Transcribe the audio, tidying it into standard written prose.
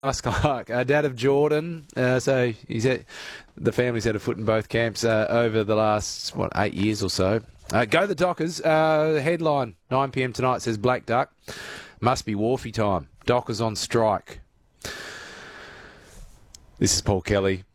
Nice Clark, dad of Jordan. So the family's had a foot in both camps over the last 8 years or so. Go the Dockers. Headline 9 p.m. tonight says Black Duck. Must be Wharfie time. Dockers on strike. This is Paul Kelly.